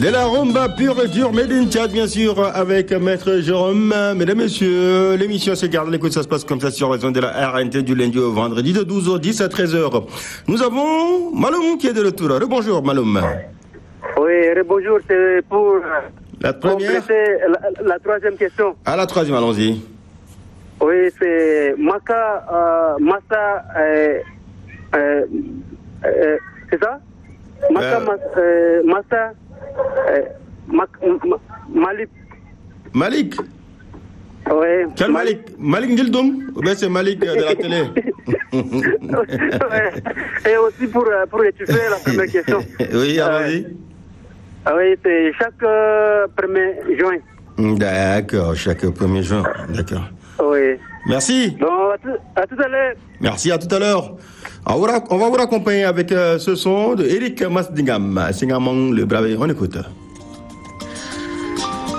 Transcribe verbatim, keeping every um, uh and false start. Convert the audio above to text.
De la rumba pure et dure, made in Tchad, bien sûr, avec Maître Jérôme. Mesdames, Messieurs, l'émission c'est Garde l'écoute, ça se passe comme ça sur les ondes de la R N T du lundi au vendredi de douze heures dix à treize heures. Nous avons Maloum qui est de retour. Bonjour Maloum. Oui, bonjour, c'est pour la première compléter la, la troisième question. À la troisième, allons-y. Oui, c'est Maka, euh, Massa, euh, euh, euh, c'est ça Maka, euh, euh, Massa, euh, Mak, ma, Malik. Malik. Oui. Quel Malik Malik Ngildoum ou bien c'est Malik de la télé? Ouais. Et aussi pour, pour étudier la première question. Oui, allons-y. Euh, oui, c'est chaque euh, premier juin. D'accord, chaque premier juin. D'accord. Oui. Merci. Bon, à tout à, tout à l'heure. Merci, à tout à l'heure. On va vous accompagner avec euh, ce son de Eric Masdingam. Singamong, le brave, on écoute.